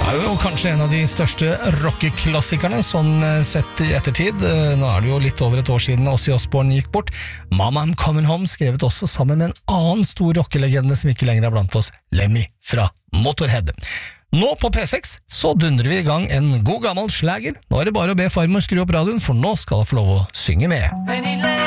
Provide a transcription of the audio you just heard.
jo kanskje en av de største rockeklassikerne, sånn sett i ettertid. Nå det jo litt over et år siden Ozzy Osbourne gikk bort. Mama I'm Coming Home, skrevet også sammen med en annen stor rockelegende som ikke lenger blant oss, Lemmy fra Motorhead. Nå på P6 så dundrer vi i gang en god gammel slager. Nå det bare å be farmor skru opp radioen, for nå skal jeg få lov å synge med.